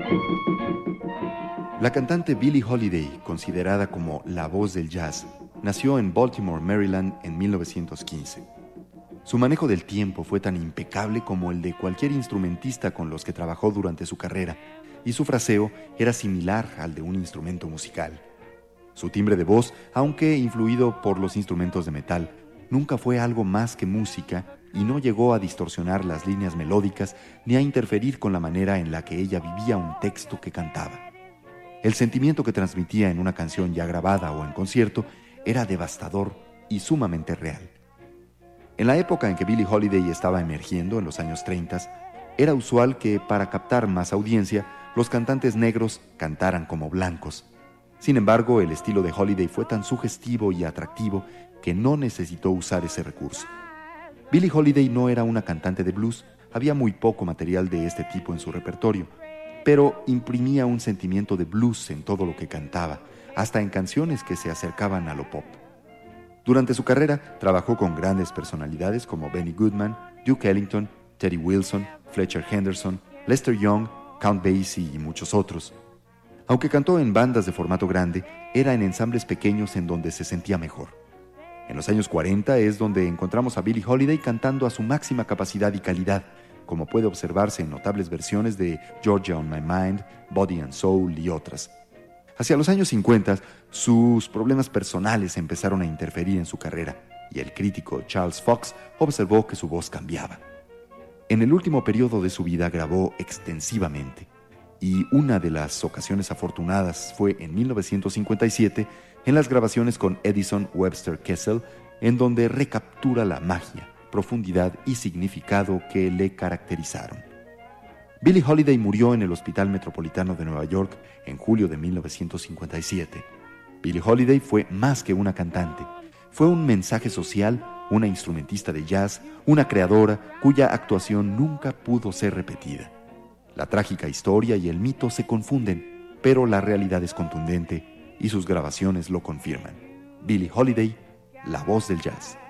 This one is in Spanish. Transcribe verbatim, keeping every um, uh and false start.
La cantante Billie Holiday, considerada como la voz del jazz, nació en Baltimore, Maryland, en mil novecientos quince. Su manejo del tiempo fue tan impecable como el de cualquier instrumentista con los que trabajó durante su carrera, y su fraseo era similar al de un instrumento musical. Su timbre de voz, aunque influido por los instrumentos de metal, nunca fue algo más que música y no llegó a distorsionar las líneas melódicas ni a interferir con la manera en la que ella vivía un texto que cantaba. El sentimiento que transmitía en una canción ya grabada o en concierto era devastador y sumamente real. En la época en que Billie Holiday estaba emergiendo, en los años treinta, era usual que, para captar más audiencia, los cantantes negros cantaran como blancos. Sin embargo, el estilo de Holiday fue tan sugestivo y atractivo que no necesitó usar ese recurso. Billie Holiday no era una cantante de blues, había muy poco material de este tipo en su repertorio, pero imprimía un sentimiento de blues en todo lo que cantaba, hasta en canciones que se acercaban a lo pop. Durante su carrera trabajó con grandes personalidades como Benny Goodman, Duke Ellington, Teddy Wilson, Fletcher Henderson, Lester Young, Count Basie y muchos otros. Aunque cantó en bandas de formato grande, era en ensambles pequeños en donde se sentía mejor. En los años cuarenta es donde encontramos a Billie Holiday cantando a su máxima capacidad y calidad, como puede observarse en notables versiones de Georgia on My Mind, Body and Soul y otras. Hacia los años cincuenta, sus problemas personales empezaron a interferir en su carrera, y el crítico Charles Fox observó que su voz cambiaba. En el último periodo de su vida grabó extensivamente, y una de las ocasiones afortunadas fue en mil novecientos cincuenta y siete, en las grabaciones con Edison Webster Kessel, en donde recaptura la magia, profundidad y significado que le caracterizaron. Billie Holiday murió en el Hospital Metropolitano de Nueva York en julio de mil novecientos cincuenta y siete. Billie Holiday fue más que una cantante. Fue un mensaje social, una instrumentista de jazz, una creadora cuya actuación nunca pudo ser repetida. La trágica historia y el mito se confunden, pero la realidad es contundente y sus grabaciones lo confirman. Billie Holiday, la voz del jazz.